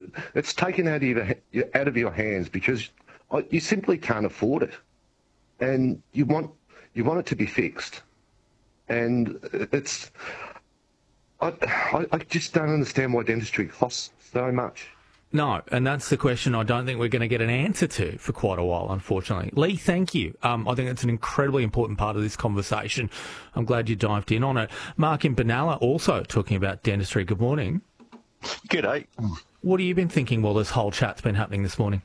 it's taken out of your hands because you simply can't afford it, and you want it to be fixed, and I just don't understand why dentistry costs so much. No, and that's the question I don't think we're going to get an answer to for quite a while, unfortunately. Lee, thank you. I think it's an incredibly important part of this conversation. I'm glad you dived in on it. Mark in Benalla also talking about dentistry. Good morning. G'day. What have you been thinking while this whole chat's been happening this morning?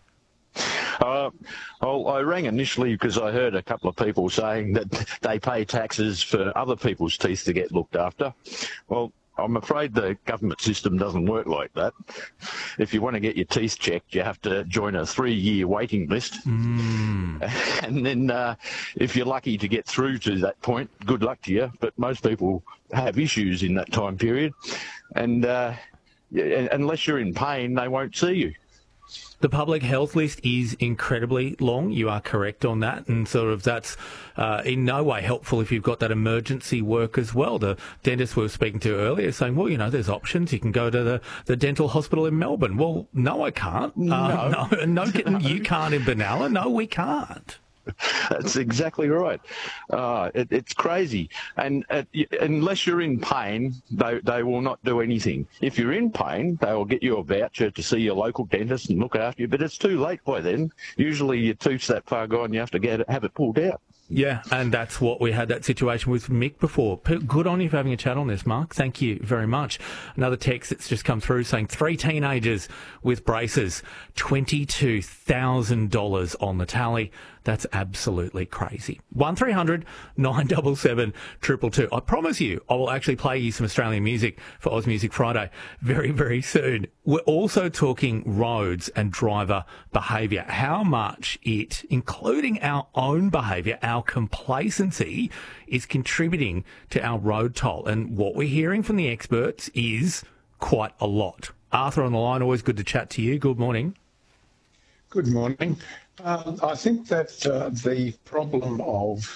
I rang initially because I heard a couple of people saying that they pay taxes for other people's teeth to get looked after. Well, I'm afraid the government system doesn't work like that. If you want to get your teeth checked, you have to join a 3-year waiting list. And then if you're lucky to get through to that point, good luck to you. But most people have issues in that time period. And unless you're in pain, they won't see you. The public health list is incredibly long. You are correct on that. And sort of that's in no way helpful if you've got that emergency work as well. The dentist we were speaking to earlier saying, well, there's options. You can go to the dental hospital in Melbourne. Well, no, I can't. No, you can't in Benalla. No, we can't. That's exactly right. It's crazy. And unless you're in pain, they will not do anything. If you're in pain, they will get you a voucher to see your local dentist and look after you. But it's too late by then. Usually your tooth's that far gone, you have to have it pulled out. Yeah, and that's what we had that situation with Mick before. Good on you for having a chat on this, Mark. Thank you very much. Another text that's just come through saying 3 teenagers with braces, $22,000 on the tally. That's absolutely crazy. 1300 977 222. I promise you, I will actually play you some Australian music for Oz Music Friday very, very soon. We're also talking roads and driver behaviour. How much it, including our own behaviour, our complacency, is contributing to our road toll. And what we're hearing from the experts is quite a lot. Arthur on the line, always good to chat to you. Good morning. Good morning. I think that the problem of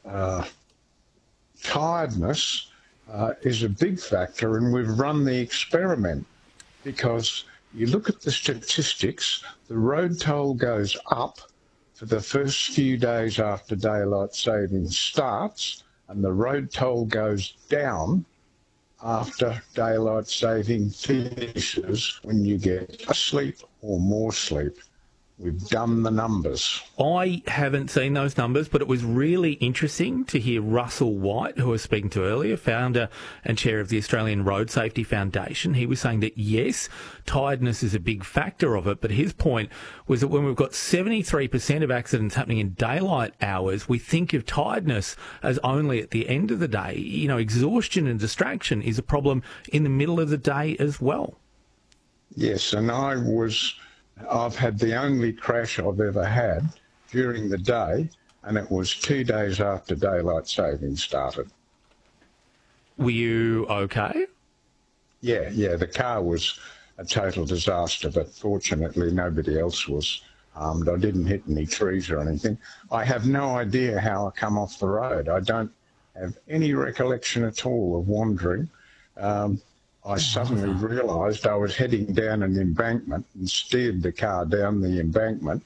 tiredness is a big factor, and we've run the experiment because you look at the statistics, the road toll goes up for the first few days after daylight saving starts, and the road toll goes down after daylight saving finishes when you get asleep or more sleep. We've done the numbers. I haven't seen those numbers, but it was really interesting to hear Russell White, who I was speaking to earlier, founder and chair of the Australian Road Safety Foundation. He was saying that, yes, tiredness is a big factor of it, but his point was that when we've got 73% of accidents happening in daylight hours, we think of tiredness as only at the end of the day. Exhaustion and distraction is a problem in the middle of the day as well. Yes, and I've had the only crash I've ever had during the day, and it was 2 days after daylight saving started. Were you okay? Yeah, the car was a total disaster, but fortunately nobody else was harmed. I didn't hit any trees or anything. I have no idea how I come off the road. I don't have any recollection at all of wandering. I suddenly realised I was heading down an embankment and steered the car down the embankment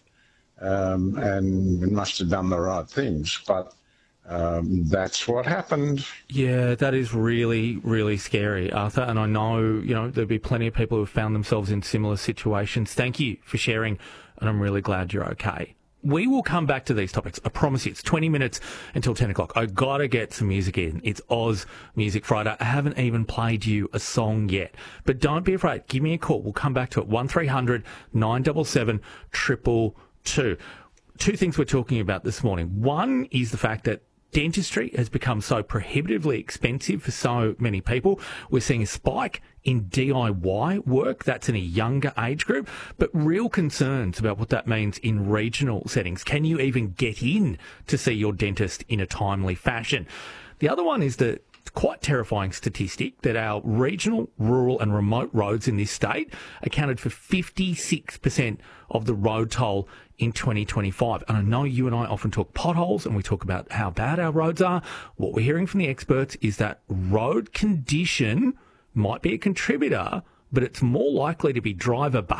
and must have done the right things. But that's what happened. Yeah, that is really, really scary, Arthur. And I know, there'll be plenty of people who have found themselves in similar situations. Thank you for sharing, and I'm really glad you're okay. We will come back to these topics. I promise you. It's 20 minutes until 10 o'clock. I got to get some music in. It's Oz Music Friday. I haven't even played you a song yet. But don't be afraid. Give me a call. We'll come back to it. 1300 977 222. Two things we're talking about this morning. One is the fact that dentistry has become so prohibitively expensive for so many people. We're seeing a spike in DIY work. That's in a younger age group, but real concerns about what that means in regional settings. Can you even get in to see your dentist in a timely fashion? The other one is the quite terrifying statistic that our regional, rural and remote roads in this state accounted for 56% of the road toll in 2025. And I know you and I often talk potholes and we talk about how bad our roads are. What we're hearing from the experts is that road condition might be a contributor, but it's more likely to be driver behaviour